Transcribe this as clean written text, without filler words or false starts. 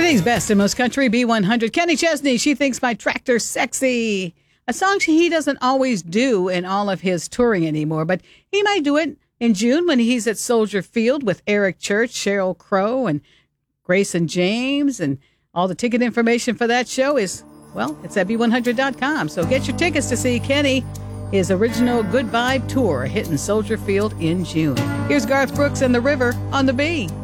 Today's best and most country B100. Kenny Chesney, She Thinks My Tractor's Sexy. A song he doesn't always do in all of his touring anymore, but he might do it in June when he's at Soldier Field with Eric Church, Sheryl Crow, and Grayson James. And all the ticket information for that show is, well, it's at B100.com. So get your tickets to see Kenny, his original Good Vibe tour hitting Soldier Field in June. Here's Garth Brooks and The River on the B.